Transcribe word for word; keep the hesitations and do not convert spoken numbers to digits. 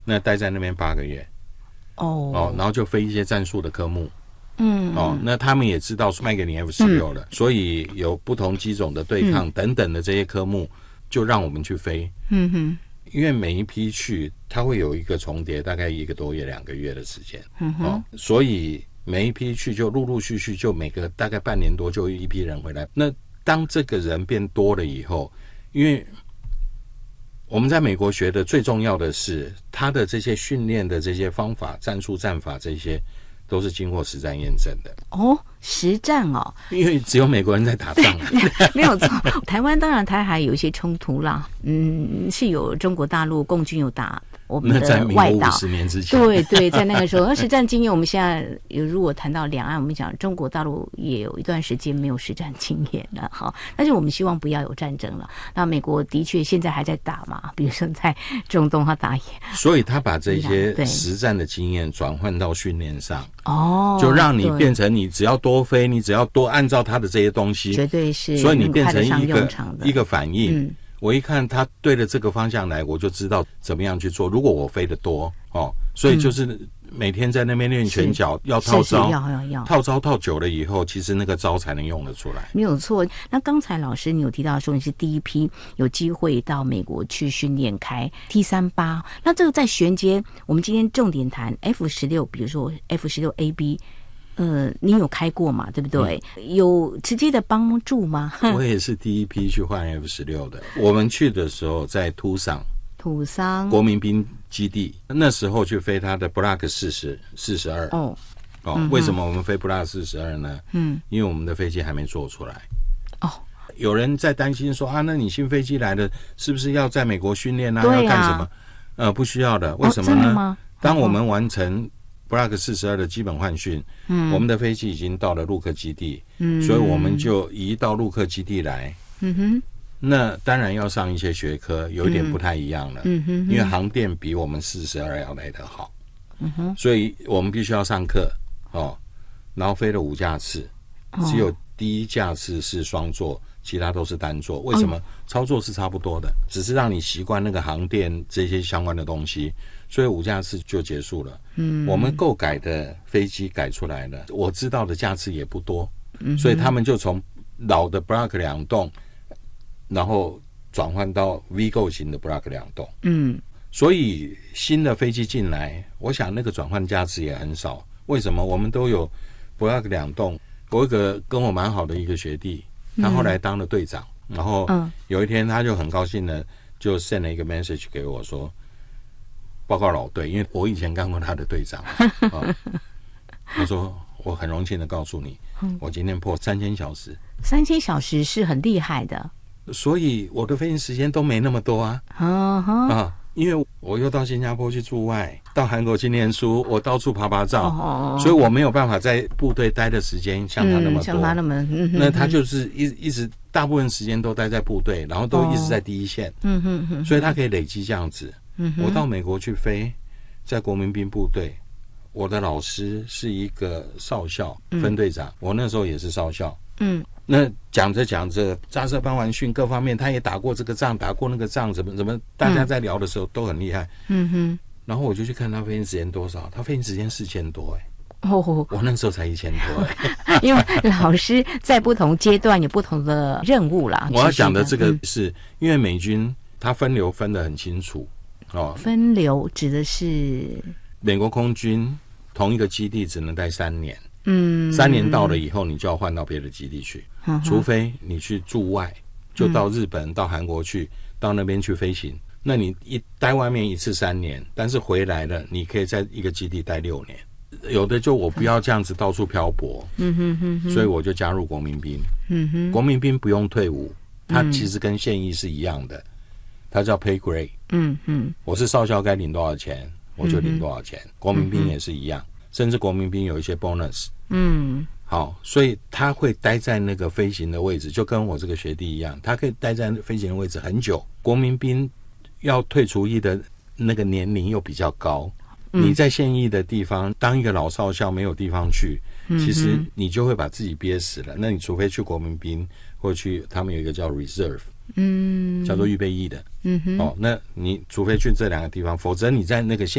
那待在那边八个月。 哦哦，然后就飞一些战术的科目。 嗯， 哦，那他们也知道卖给你 F 十六 了、嗯，所以有不同机种的对抗等等的这些科目，就让我们去飞。 嗯哼， 因为每一批去，它会有一个重叠，大概一个多月、两个月的时间。 嗯哼， 哦，所以每一批去就陆陆续续，就每个大概半年多就一批人回来。那当这个人变多了以后，因为我们在美国学的最重要的是他的这些训练的这些方法、战术、战法，这些都是经过实战验证的。 哦，实战哦， 因为只有美国人在打仗， 没有错。台湾当然台海有一些冲突啦，嗯，是有中国大陆共军有打我们的外岛。那在民国五十年之前， 对对，在那个时候，实战经验，我们现在有如果谈到两岸，我们讲中国大陆也有一段时间没有实战经验了哈，但是我们希望不要有战争了。那美国的确现在还在打嘛，比如说在中东他打也， 所以他把这些实战的经验转换到训练上。 哦， 就让你变成你只要多飞，你只要多按照他的这些东西， 绝对是， 所以你变成一个一个反应。 嗯， 我一看他对着这个方向来，我就知道怎么样去做。如果我飞得多哦，所以就是每天在那边练拳脚，要套招， 要要要套招套久了以后，其实那个招才能用得出来。 没有错。那刚才老师你有提到说你是第一批有机会到美国去训练开 T 三十八，那这个在衔接我们今天重点谈 F 十六，比如说 F 十六 A B。呃，你有开过嘛？对不对？嗯、有直接的帮助吗？ 我也是第一批去换 F 十六 的。我们去的时候在土桑， 土桑国民兵基地，那时候去飞他的 Block 四十、四十二。哦哦、嗯，为什么我们飞 Block 四十二呢？嗯，因为我们的飞机还没做出来。哦，有人在担心说啊，那你新飞机来了，是不是要在美国训练啊？要干什么？呃，不需要的。为什么呢？ 哦、真的吗？ 当我们完成Block 四十二的基本换训，嗯，我们的飞机已经到了陆客基地，嗯，所以我们就移到陆客基地来，嗯哼，那当然要上一些学科，有一点不太一样了，嗯哼，因为航电比我们四十二要来得好，嗯哼，所以我们必须要上课哦，然后飞了五架次，只有第一架次是双座，其他都是单座。为什么？操作是差不多的，只是让你习惯那个航电这些相关的东西。所以五架次就结束了。嗯，我们购改的飞机改出来了，我知道的架次也不多，嗯，所以他们就从老的 Block 两栋，然后转换到 V 构型的 Block 两栋。嗯，所以新的飞机进来，我想那个转换架次也很少。为什么？我们都有 Block 两栋。我有一个跟我蛮好的一个学弟，他后来当了队长，嗯，然后有一天他就很高兴的就 send 了一个 message 给我说。报告老队，因为我以前干过他的队长，哦，他说我很荣幸的告诉你，我今天破三千小时， 三千小时是很厉害的， 所以我的飞行时间都没那么多啊，啊、uh-huh. 因为我又到新加坡去驻外，到韩国去念书，我到处爬爬照， oh. 所以我没有办法在部队待的时间像他那么多，嗯， 像他那么，嗯， 那他就是一一直大部分时间都待在部队，然后都一直在第一线，嗯哼哼，所以他可以累积这样子。我到美国去飞，在国民兵部队，我的老师是一个少校分队长，嗯，我那时候也是少校。嗯，那讲着讲着，扎设班完训各方面，他也打过这个仗，打过那个仗，怎么怎么，大家在聊的时候都很厉害。嗯哼，然后我就去看他飞行时间多少，他飞行时间四千多哎。哦，我那时候才一千多哎。 因为老师在不同阶段有不同的任务啦。 我要讲的这个是，嗯，因为美军他分流分得很清楚。 哦，分流指的是美国空军同一个基地只能待三年，嗯，三年到了以后，你就要换到别的基地去，嗯，除非你去驻外，就到日本、嗯、到韩国去，到那边去飞行。那你一待外面一次三年，但是回来了，你可以在一个基地待六年。有的就我不要这样子到处漂泊，嗯哼哼哼，所以我就加入国民兵。嗯哼，国民兵不用退伍，它其实跟现役是一样的。它叫 pay grade， 嗯嗯，我是少校该领多少钱我就领多少钱，嗯，国民兵也是一样，嗯，甚至国民兵有一些 bonus， 嗯，好，所以他会待在那个飞行的位置，就跟我这个学弟一样，他可以待在飞行的位置很久。国民兵要退除役的那个年龄又比较高，嗯，你在现役的地方当一个老少校没有地方去，嗯，其实你就会把自己憋死了。那你除非去国民兵或去他们有一个叫 reserve， 嗯， 叫做预备役的。 嗯哼， 哦，那你除非去这两个地方，否则你在那个现